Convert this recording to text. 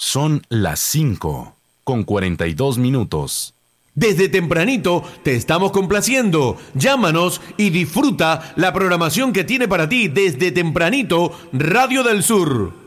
Son las 5:42. Desde tempranito te estamos complaciendo. Llámanos y disfruta la programación que tiene para ti desde tempranito Radio del Sur.